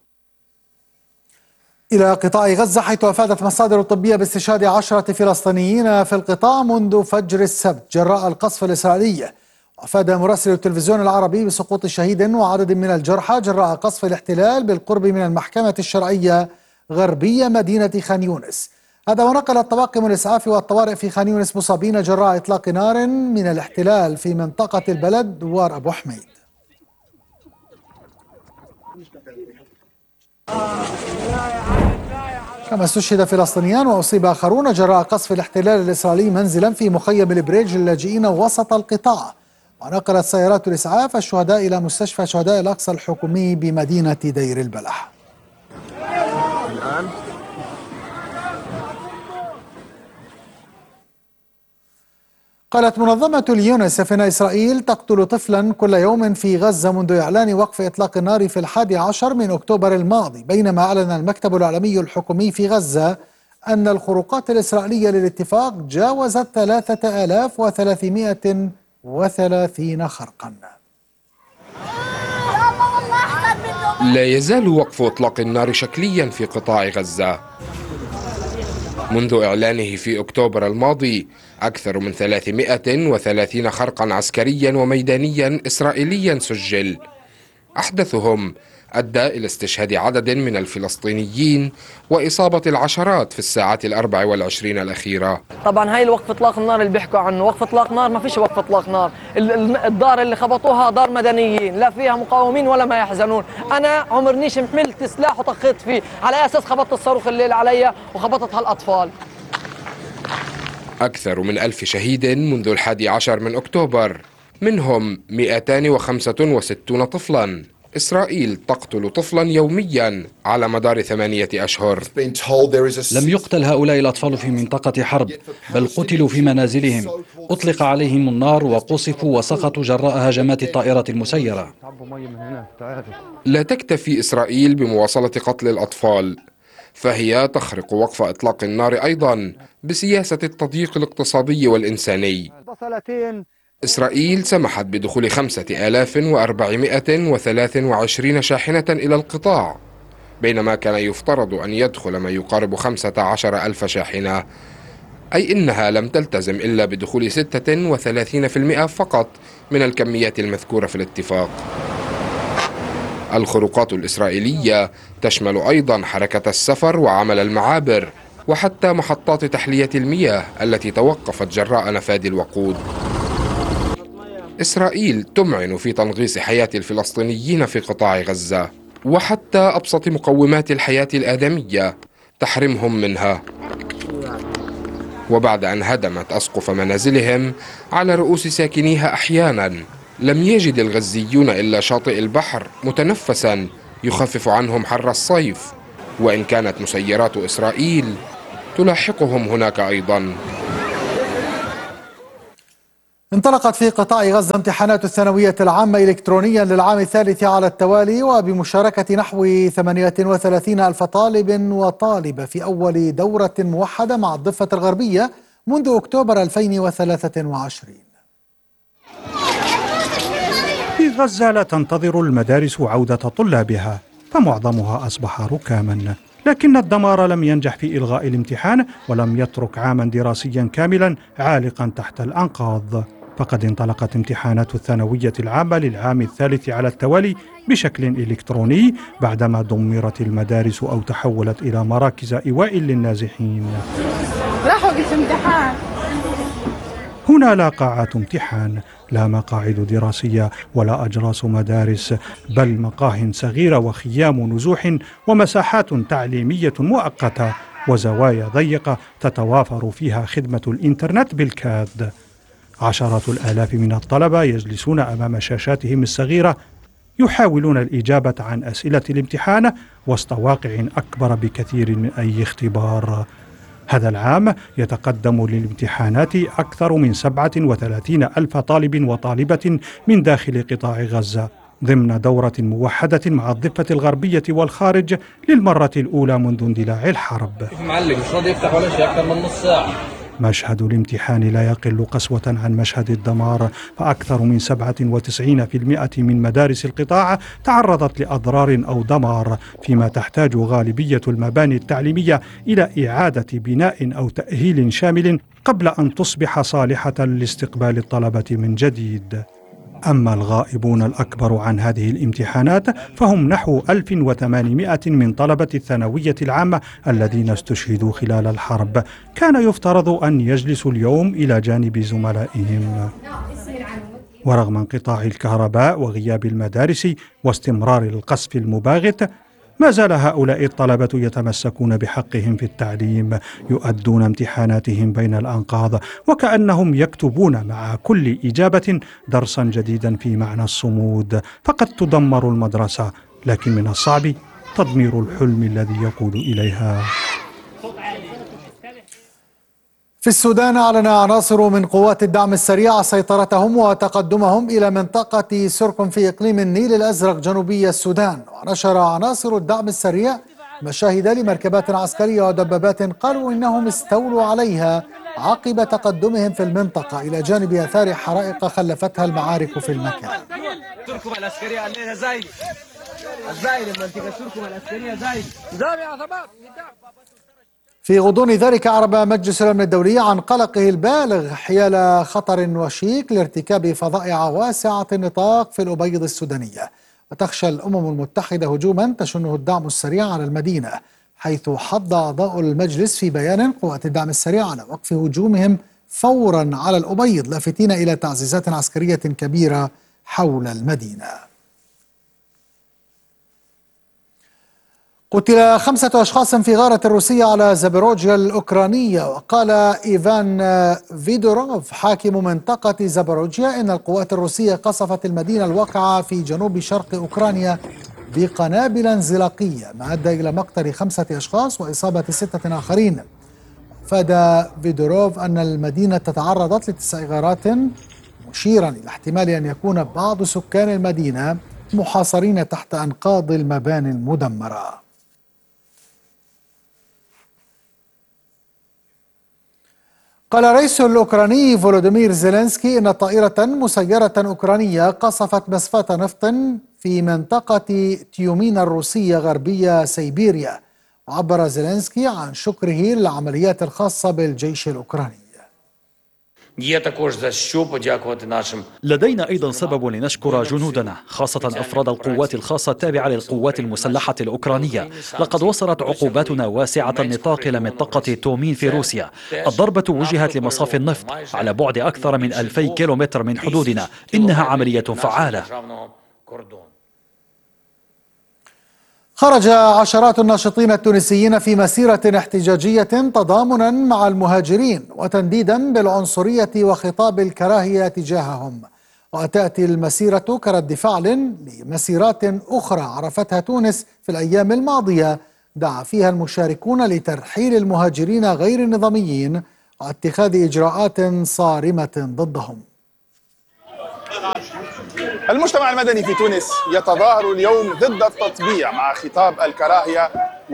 إلى قطاع غزة، حيث أفادت مصادر طبية باستشهاد عشرة فلسطينيين في القطاع منذ فجر السبت جراء القصف الإسرائيلي. وأفاد مراسل التلفزيون العربي بسقوط شهيد وعدد من الجرحى جراء قصف الاحتلال بالقرب من المحكمة الشرعية غربية مدينة خان يونس. هذا ونقلت طواقم الإسعاف والطوارئ في خان يونس مصابين جراء إطلاق نار من الاحتلال في منطقة البلد دوار أبو حميد. كما استشهد فلسطينيان وأصيب آخرون جراء قصف الاحتلال الإسرائيلي منزلا في مخيم البريج للاجئين وسط القطاع. ونقلت سيارات الإسعاف الشهداء إلى مستشفى شهداء الأقصى الحكومي بمدينة دير البلح. الآن قالت منظمة اليونسف إن إسرائيل تقتل طفلا كل يوم في غزة منذ إعلان وقف إطلاق النار في الحادي عشر من أكتوبر الماضي، بينما أعلن المكتب الإعلامي الحكومي في غزة أن الخروقات الإسرائيلية للاتفاق جاوزت ثلاثة آلاف وثلاثمائة وثلاثين خرقا. لا يزال وقف إطلاق النار شكليا في قطاع غزة. منذ إعلانه في أكتوبر الماضي أكثر من ثلاثمائة وثلاثين خرقا عسكريا وميدانيا إسرائيليا سجل، أحدثهم أدى إلى استشهاد عدد من الفلسطينيين وإصابة العشرات في الساعات الأربع والعشرين الأخيرة. طبعا هاي الوقف إطلاق النار اللي بيحكوا عنه وقف إطلاق نار، ما فيش وقف إطلاق نار. الدار اللي خبطوها دار مدنيين، لا فيها مقاومين ولا ما يحزنون. أنا عمرنيش حملت سلاح وطخيت فيه، على أساس خبطت الصاروخ الليل علي وخبطت هالأطفال. أكثر من ألف شهيد منذ الحادي عشر من أكتوبر، منهم مئتان وخمسة وستون طفلا. إسرائيل تقتل طفلا يوميا على مدار ثمانية أشهر. لم يقتل هؤلاء الأطفال في منطقة حرب، بل قتلوا في منازلهم. أطلق عليهم النار وقصفوا وسقطوا جراء هجمات الطائرة المسيرة. لا تكتفي إسرائيل بمواصلة قتل الأطفال، فهي تخرق وقف إطلاق النار أيضا بسياسة التضييق الاقتصادي والإنساني. إسرائيل سمحت بدخول خمسة آلاف وأربعمائة وثلاثة وعشرين شاحنة إلى القطاع، بينما كان يفترض أن يدخل ما يقارب خمسة عشر ألف شاحنة، أي إنها لم تلتزم إلا بدخول ستة وثلاثين بالمئة فقط من الكميات المذكورة في الاتفاق. الخروقات الإسرائيلية تشمل أيضا حركة السفر وعمل المعابر وحتى محطات تحلية المياه التي توقفت جراء نفاذ الوقود. إسرائيل تمعن في تنغيص حياة الفلسطينيين في قطاع غزة، وحتى أبسط مقومات الحياة الآدمية تحرمهم منها. وبعد أن هدمت أسقف منازلهم على رؤوس ساكنيها أحيانا، لم يجد الغزيون إلا شاطئ البحر متنفسا يخفف عنهم حر الصيف، وإن كانت مسيرات إسرائيل تلاحقهم هناك أيضا. انطلقت في قطاع غزة امتحانات الثانوية العامة إلكترونيا للعام الثالث على التوالي، وبمشاركة نحو ثمانية وثلاثين ألف طالب وطالبة في أول دورة موحدة مع الضفة الغربية منذ أكتوبر ألفين وثلاثة وعشرين. في غزة لا تنتظر المدارس عودة طلابها، فمعظمها أصبح ركاما، لكن الدمار لم ينجح في إلغاء الامتحان ولم يترك عاما دراسيا كاملا عالقا تحت الأنقاض. فقد انطلقت امتحانات الثانوية العامة للعام الثالث على التوالي بشكل إلكتروني بعدما دمرت المدارس أو تحولت إلى مراكز إيواء للنازحين. راحوا قلت امتحان. هنا لا قاعات امتحان، لا مقاعد دراسية ولا أجراس مدارس، بل مقاه صغيرة وخيام نزوح ومساحات تعليمية مؤقتة وزوايا ضيقة تتوافر فيها خدمة الإنترنت بالكاد. عشرات الآلاف من الطلبة يجلسون أمام شاشاتهم الصغيرة يحاولون الإجابة عن أسئلة الامتحان وسط واقع أكبر بكثير من أي اختبار. هذا العام يتقدم للامتحانات أكثر من سبعة وثلاثين ألف طالب وطالبة من داخل قطاع غزة ضمن دورة موحدة مع الضفة الغربية والخارج للمرة الأولى منذ اندلاع الحرب. معلم مش راضي يفتح ولا شيء أكثر من نص ساعة. مشهد الامتحان لا يقل قسوة عن مشهد الدمار، فأكثر من سبعة وتسعين بالمئة من مدارس القطاع تعرضت لأضرار أو دمار، فيما تحتاج غالبية المباني التعليمية إلى إعادة بناء أو تأهيل شامل قبل أن تصبح صالحة لاستقبال الطلبة من جديد. أما الغائبون الأكبر عن هذه الامتحانات فهم نحو ألف وثمانمائة من طلبة الثانوية العامة الذين استشهدوا خلال الحرب، كان يفترض أن يجلسوا اليوم إلى جانب زملائهم. ورغم انقطاع الكهرباء وغياب المدارس واستمرار القصف المباغت، ما زال هؤلاء الطلبة يتمسكون بحقهم في التعليم، يؤدون امتحاناتهم بين الأنقاض وكأنهم يكتبون مع كل إجابة درسا جديدا في معنى الصمود. فقد تدمر المدرسة، لكن من الصعب تدمير الحلم الذي يقود إليها. في السودان أعلن عناصر من قوات الدعم السريع سيطرتهم وتقدمهم إلى منطقة سركم في إقليم النيل الأزرق جنوبي السودان. ونشر عناصر الدعم السريع مشاهد لمركبات عسكرية ودبابات قالوا إنهم استولوا عليها عقب تقدمهم في المنطقة إلى جانب آثار حرائق خلفتها المعارك في المكان. سركم العسكرية الليلة زي زي المنطقة سركم العسكرية زي زي يا شباب. في غضون ذلك أعرب مجلس الأمن الدولي عن قلقه البالغ حيال خطر وشيك لارتكاب فظائع واسعة النطاق في الأبيض السودانية. وتخشى الأمم المتحدة هجوما تشنه الدعم السريع على المدينة، حيث حض أعضاء المجلس في بيان قوات الدعم السريع على وقف هجومهم فورا على الأبيض، لافتين إلى تعزيزات عسكرية كبيرة حول المدينة. قتل خمسة أشخاص في غارة روسية على زابروجيا الأوكرانية. وقال إيفان فيدوروف حاكم منطقة زابروجيا إن القوات الروسية قصفت المدينة الواقعة في جنوب شرق أوكرانيا بقنابل انزلاقية، ما أدى إلى مقتل خمسة أشخاص وإصابة ستة آخرين. أفاد فيدوروف أن المدينة تعرضت لتسع غارات، مشيرا إلى احتمال أن يكون بعض سكان المدينة محاصرين تحت أنقاض المباني المدمرة. قال الرئيس الأوكراني فولوديمير زيلينسكي إن طائرة مسيرة أوكرانية قصفت مسفاة نفط في منطقة تيومينا الروسية غربية سيبيريا. وعبر زيلينسكي عن شكره للعمليات الخاصة بالجيش الأوكراني. لدينا أيضا سبب لنشكر جنودنا، خاصة أفراد القوات الخاصة التابعة للقوات المسلحة الأوكرانية. لقد وصلت عقوباتنا واسعة النطاق إلى منطقة تومين في روسيا. الضربة وجهت لمصاف النفط على بعد أكثر من ألفي كيلومتر من حدودنا. إنها عملية فعالة. خرج عشرات الناشطين التونسيين في مسيرة احتجاجية تضامنا مع المهاجرين وتنديدا بالعنصرية وخطاب الكراهية تجاههم. وتأتي المسيرة كرد فعل لمسيرات أخرى عرفتها تونس في الأيام الماضية دعا فيها المشاركون لترحيل المهاجرين غير النظاميين واتخاذ إجراءات صارمة ضدهم. المجتمع المدني في تونس يتظاهر اليوم ضد التطبيع مع خطاب الكراهية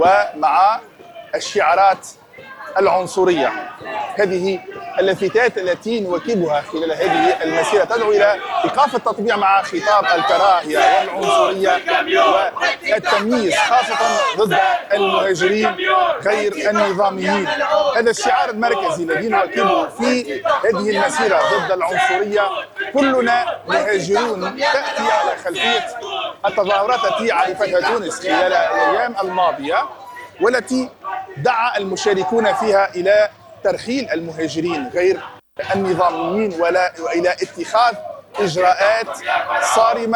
ومع الشعارات العنصرية. هذه اللافتات التي نواكبها خلال هذه المسيرة تدعو إلى إيقاف التطبيع مع خطاب الكراهية والعنصرية والتمييز خاصة ضد المهاجرين غير النظاميين. هذا الشعار المركزي الذي نواكبه في هذه المسيرة ضد العنصرية: كلنا مهاجرون، تأتي على خلفية التظاهرات التي عرفتها تونس خلال الأيام الماضية والتي دعا المشاركون فيها إلى ترحيل المهاجرين غير النظاميين ولا وإلى اتخاذ إجراءات صارمة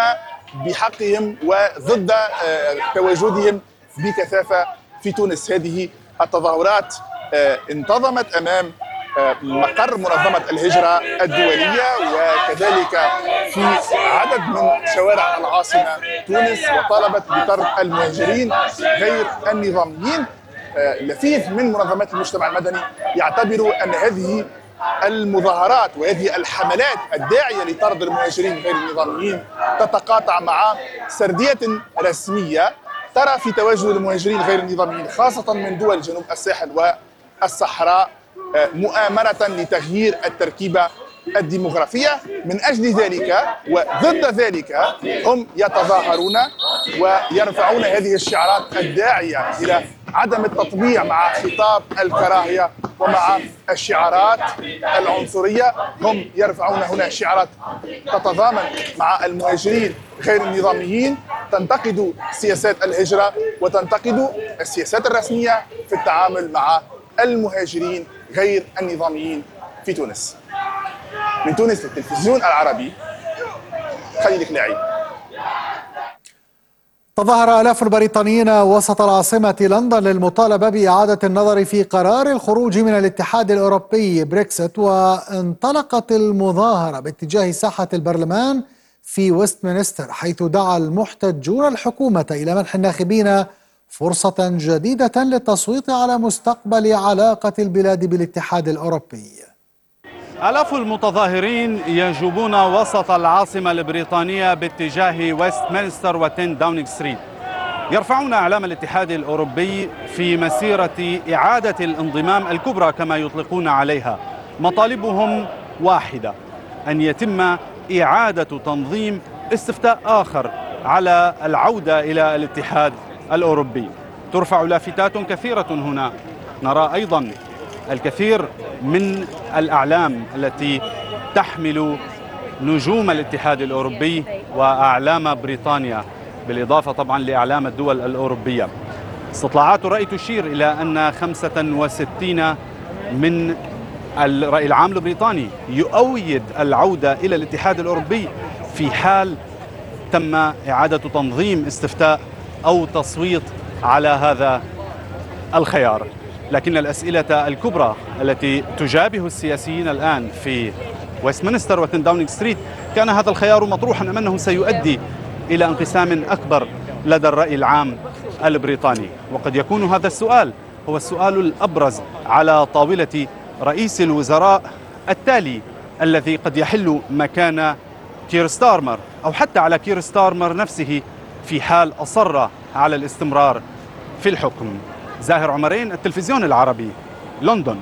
بحقهم وضد تواجدهم بكثافة في تونس. هذه التظاهرات انتظمت أمام مقر منظمة الهجرة الدولية وكذلك في عدد من شوارع العاصمة تونس، وطالبت بطرد المهاجرين غير النظاميين. لفيف من منظمات المجتمع المدني يعتبروا أن هذه المظاهرات وهذه الحملات الداعية لطرد المهاجرين غير النظاميين تتقاطع مع سردية رسمية ترى في تواجد المهاجرين غير النظاميين خاصة من دول جنوب الساحل والصحراء مؤامرة لتغيير التركيبة الديمغرافية. من أجل ذلك وضد ذلك هم يتظاهرون ويرفعون هذه الشعارات الداعية إلى عدم التطبيع مع خطاب الكراهية ومع الشعارات العنصرية. هم يرفعون هنا شعارات تتضامن مع المهاجرين غير النظاميين، تنتقد سياسات الهجرة وتنتقد السياسات الرسمية في التعامل مع المهاجرين غير النظاميين في تونس. من تونس للتلفزيون العربي، خليل كلاعي. تظاهر آلاف البريطانيين وسط العاصمة لندن للمطالبة بإعادة النظر في قرار الخروج من الاتحاد الأوروبي بريكسيت، وانطلقت المظاهرة باتجاه ساحة البرلمان في ويستمنستر، حيث دعا المحتجون الحكومة إلى منح الناخبين فرصة جديدة للتصويت على مستقبل علاقة البلاد بالاتحاد الأوروبي. آلاف المتظاهرين يجوبون وسط العاصمة البريطانية باتجاه ويستمنستر وتن داونينغ ستريت، يرفعون أعلام الاتحاد الأوروبي في مسيرة إعادة الانضمام الكبرى كما يطلقون عليها. مطالبهم واحدة: أن يتم إعادة تنظيم استفتاء آخر على العودة إلى الاتحاد الأوروبي. ترفع لافتات كثيرة هنا، نرى أيضا الكثير من الأعلام التي تحمل نجوم الاتحاد الأوروبي وأعلام بريطانيا، بالإضافة طبعا لأعلام الدول الأوروبية. استطلاعات الرأي تشير إلى أن خمسة وستين من الرأي العام البريطاني يؤيد العودة إلى الاتحاد الأوروبي في حال تم إعادة تنظيم استفتاء أو تصويت على هذا الخيار. لكن الأسئلة الكبرى التي تجابه السياسيين الآن في ويستمنستر وتن داونينغ ستريت: كان هذا الخيار مطروحا أم أنه سيؤدي إلى انقسام أكبر لدى الرأي العام البريطاني؟ وقد يكون هذا السؤال هو السؤال الأبرز على طاولة رئيس الوزراء التالي، الذي قد يحل مكان كير ستارمر أو حتى على كير ستارمر نفسه في حال أصر على الاستمرار في الحكم. زاهر عمرين، التلفزيون العربي، لندن.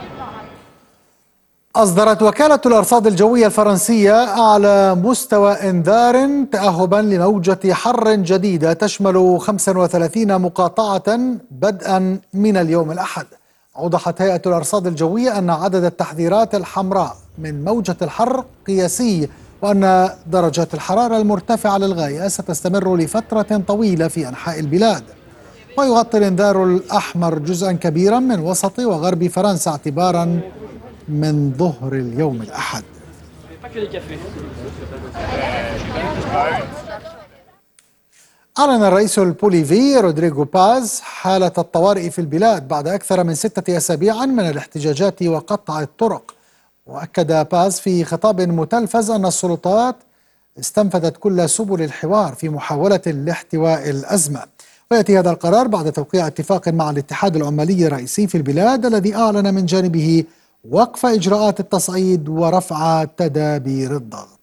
أصدرت وكالة الأرصاد الجوية الفرنسية أعلى مستوى إنذار تأهبا لموجة حر جديدة تشمل خمسة وثلاثين مقاطعة بدءا من اليوم الأحد. أوضحت هيئة الأرصاد الجوية أن عدد التحذيرات الحمراء من موجة الحر قياسي، وأن درجات الحرارة المرتفعة للغاية ستستمر لفترة طويلة في أنحاء البلاد. ويغطي الإنذار الأحمر جزءا كبيرا من وسط وغرب فرنسا اعتبارا من ظهر اليوم الأحد. أعلن الرئيس البوليفي رودريغو باز حالة الطوارئ في البلاد بعد أكثر من ستة أسابيع من الاحتجاجات وقطع الطرق. وأكد باز في خطاب متلفز أن السلطات استنفذت كل سبل الحوار في محاولة لاحتواء الأزمة. ويأتي هذا القرار بعد توقيع اتفاق مع الاتحاد العمالي الرئيسي في البلاد الذي أعلن من جانبه وقف إجراءات التصعيد ورفع تدابير الضغط.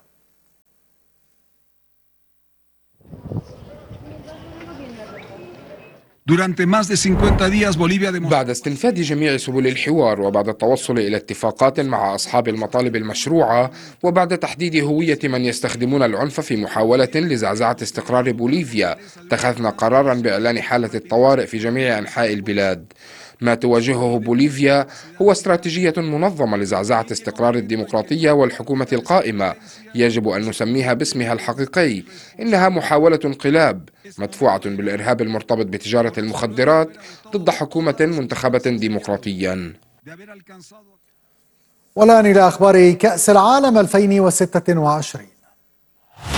بعد استنفاذ جميع سبل الحوار وبعد التوصل إلى اتفاقات مع أصحاب المطالب المشروعة وبعد تحديد هوية من يستخدمون العنف في محاولة لزعزعة استقرار بوليفيا، اتخذنا قرارا بإعلان حالة الطوارئ في جميع أنحاء البلاد. ما تواجهه بوليفيا هو استراتيجية منظمة لزعزعة استقرار الديمقراطية والحكومة القائمة، يجب أن نسميها باسمها الحقيقي، إنها محاولة انقلاب مدفوعة بالإرهاب المرتبط بتجارة المخدرات ضد حكومة منتخبة ديمقراطيا. والآن إلى أخبار كأس العالم ألفين وستة وعشرين.